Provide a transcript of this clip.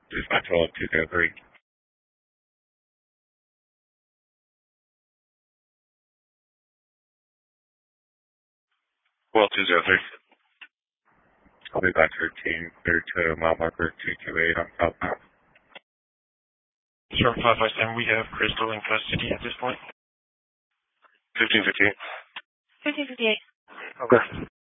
Dispatch 203. Well, 203. I'll be back 13, clear to mile marker 228 on southbound. Sure, 557, we have Crystal in custody at this point. 1558. 1558. Okay.